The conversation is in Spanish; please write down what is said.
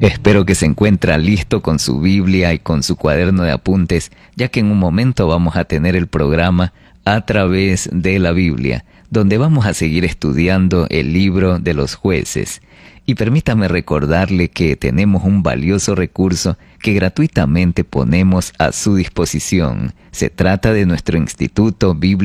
Espero que se encuentra listo con su Biblia y con su cuaderno de apuntes, ya que en un momento vamos a tener el programa A Través de la Biblia, donde vamos a seguir estudiando el libro de los Jueces. Y permítame recordarle que tenemos un valioso recurso que gratuitamente ponemos a su disposición. Se trata de nuestro Instituto Bíblico